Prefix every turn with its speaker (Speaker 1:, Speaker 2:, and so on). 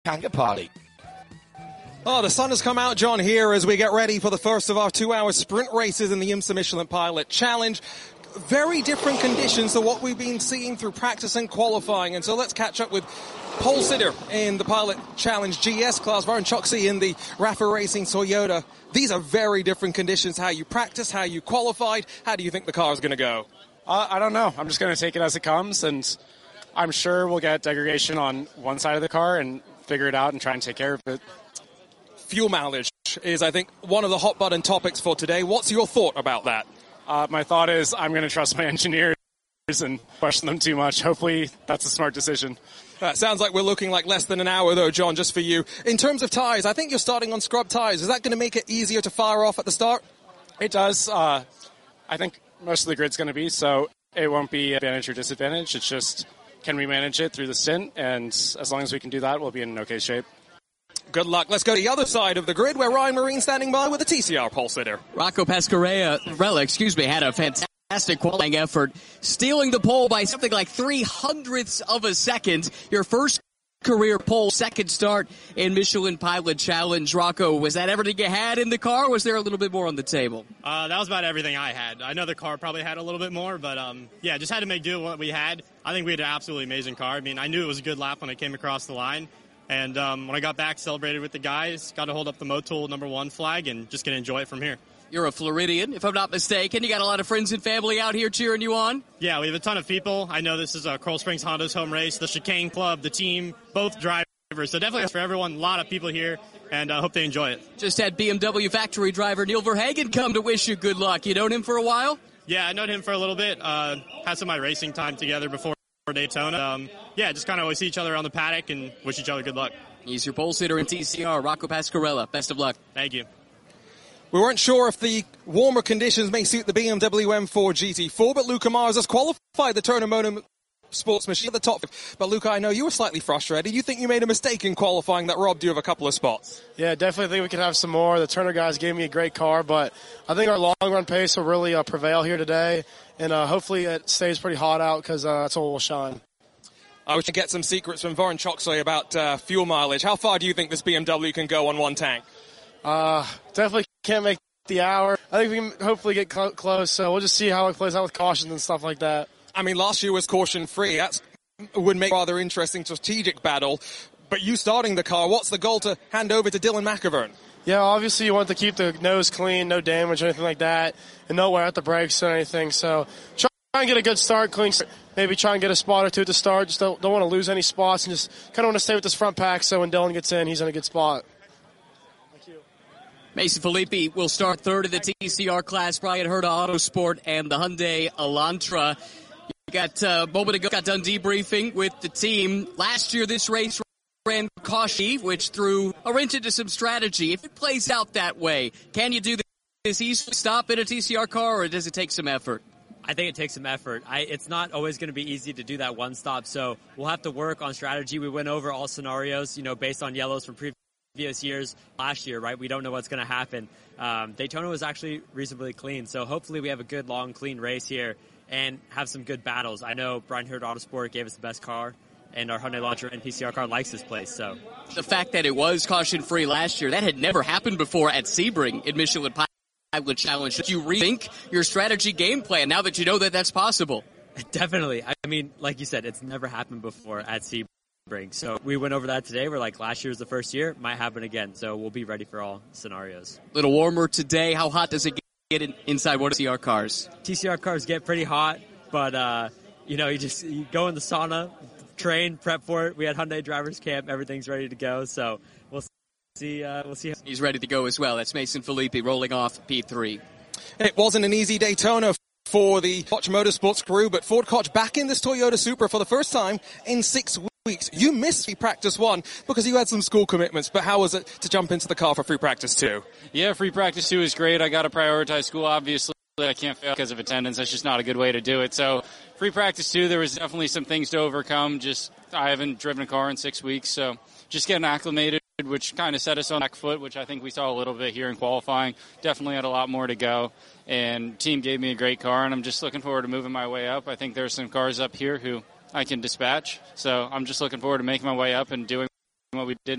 Speaker 1: Kanga Party.
Speaker 2: Oh, the sun has come out, John, here as we get ready for the first of our 2-hour sprint races in the IMSA Michelin Pilot Challenge. Very different conditions to what we've been seeing through practice and qualifying. And so let's catch up with pole sitter in the Pilot Challenge GS class, Warren Choksi in the Rafa Racing Toyota. These are very different conditions. How you practice, how you qualified. How do you think the car is going to go?
Speaker 3: I don't know. I'm just going to take it as it comes, and I'm sure we'll get degradation on one side of the car and figure it out and try and take care of it.
Speaker 2: Fuel mileage is, I think, one of the hot button topics for today. What's your thought about that?
Speaker 3: My thought is I'm going to trust my engineers and question them too much. Hopefully that's a smart decision.
Speaker 2: Sounds like we're looking like less than an hour, though, John, just for you. In terms of tyres, I think you're starting on scrub tyres. Is that going to make it easier to fire off at the start?
Speaker 3: It does. I think most of the grid's going to be, so it won't be advantage or disadvantage. It's just, can we manage it through the stint? And as long as we can do that, we'll be in an okay shape.
Speaker 2: Good luck. Let's go to the other side of the grid where Ryan Marine standing by with a TCR pole sitter.
Speaker 4: Rocco Pasquarella, had a fantastic qualifying effort, stealing the pole by something like 0.03 of a second. Your first career pole, second start in Michelin Pilot Challenge. Rocco, was that everything you had in the car, or was there a little bit more on the table?
Speaker 5: That was about everything I had. I know the car probably had a little bit more, but just had to make do with what we had. I think we had an absolutely amazing car. I mean, I knew it was a good lap when I came across the line. And when I got back, celebrated with the guys, got to hold up the Motul #1 flag and just going to enjoy it from here.
Speaker 4: You're a Floridian, if I'm not mistaken. You got a lot of friends and family out here cheering you on?
Speaker 5: Yeah, we have a ton of people. I know this is Coral Springs Honda's home race, the Chicane Club, the team, both drivers. So definitely for everyone, a lot of people here, and I hope they enjoy it.
Speaker 4: Just had BMW factory driver Neil Verhagen come to wish you good luck. You known him for a while?
Speaker 5: Yeah, I known him for a little bit. Had some of my racing time together before Daytona. Just kind of always see each other on the paddock and wish each other good luck.
Speaker 4: He's your pole sitter in TCR, Rocco Pasquarella. Best of luck.
Speaker 5: Thank you.
Speaker 2: We weren't sure if the warmer conditions may suit the BMW M4 GT4, but Luca Mars has qualified the Turner Motor Sports machine at the top. But Luca, I know you were slightly frustrated. You think you made a mistake in qualifying that robbed you of a couple of spots?
Speaker 3: Yeah, definitely think we could have some more. The Turner guys gave me a great car, but I think our long-run pace will really prevail here today, and hopefully it stays pretty hot out because that's what will shine.
Speaker 2: I wish to get some secrets from Warren Choksi about fuel mileage. How far do you think this BMW can go on one tank?
Speaker 3: Definitely can't make the hour. I think we can hopefully get close, so we'll just see how it plays out with cautions and stuff like that.
Speaker 2: I mean, last year was caution-free. That would make a rather interesting strategic battle. But you starting the car, what's the goal to hand over to Dylan McIvern?
Speaker 3: Yeah, obviously you want to keep the nose clean, no damage or anything like that, and no wear out the brakes or anything. So try and get a good start, clean start. Maybe try and get a spot or two at the start. Just don't want to lose any spots and just kind of want to stay with this front pack so when Dylan gets in, he's in a good spot. Thank you.
Speaker 4: Mason Filippi will start third in the TCR class. Brian Herta Autosport and the Hyundai Elantra. You got a moment ago, got done debriefing with the team. Last year, this race ran caution, which threw a wrench into some strategy. If it plays out that way, can you do this easily stop in a TCR car, or does it take some effort?
Speaker 6: I think it takes some effort. It's not always going to be easy to do that one stop, so we'll have to work on strategy. We went over all scenarios, based on yellows from previous years. Last year, right? We don't know what's going to happen. Daytona was actually reasonably clean, so hopefully we have a good, long, clean race here and have some good battles. I know Brian Herta Autosport gave us the best car, and our Hyundai Elantra and PCR car likes this place. So
Speaker 4: the fact that it was caution-free last year, that had never happened before at Sebring in Michelin Pilot Challenge. Did you rethink your strategy game plan now that you know that that's possible?
Speaker 6: Definitely. I mean, like you said, it's never happened before at Sebring. So we went over that today. We're like, last year was the first year. Might happen again. So we'll be ready for all scenarios.
Speaker 4: A little warmer today. How hot does it get inside one of TCR cars?
Speaker 6: TCR cars get pretty hot, but, you go in the sauna, train, prep for it. We had Hyundai Drivers Camp. Everything's ready to go. So we'll see.
Speaker 4: He's ready to go as well. That's Mason Filippi rolling off P3.
Speaker 2: It wasn't an easy Daytona for the Koch Motorsports crew, but Ford Koch back in this Toyota Supra for the first time in 6 weeks. You missed free practice 1 because you had some school commitments, but how was it to jump into the car for free practice 2?
Speaker 7: Yeah, free practice 2 is great. I got to prioritize school, obviously. I can't fail because of attendance. That's just not a good way to do it. So free practice 2, there was definitely some things to overcome. I haven't driven a car in 6 weeks, so just getting acclimated, which kind of set us on the back foot, which I think we saw a little bit here in qualifying. Definitely had a lot more to go, and team gave me a great car, and I'm just looking forward to moving my way up. I think there's some cars up here who I can dispatch, so I'm just looking forward to making my way up and doing what we did